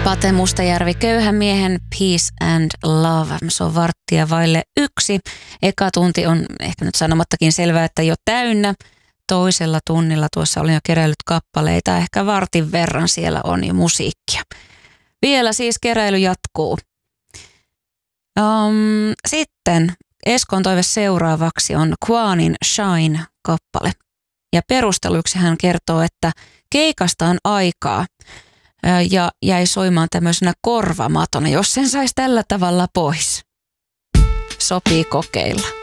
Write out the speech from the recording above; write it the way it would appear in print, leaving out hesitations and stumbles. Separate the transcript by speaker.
Speaker 1: Pate Mustajärvi, Köyhän miehen Peace and Love. Se on 1:15. Eka tunti on ehkä nyt sanomattakin selvää, että jo täynnä. Toisella tunnilla tuossa olin jo keräillyt kappaleita. Ehkä vartin verran siellä on jo musiikkia. Vielä siis keräily jatkuu. Sitten Eskon toive seuraavaksi on Kwanin Shine-kappale. Ja perusteluksi hän kertoo, että keikasta on aikaa ja jäi soimaan tämmöisenä korvamatona, jos sen saisi tällä tavalla pois. Sopii kokeilla.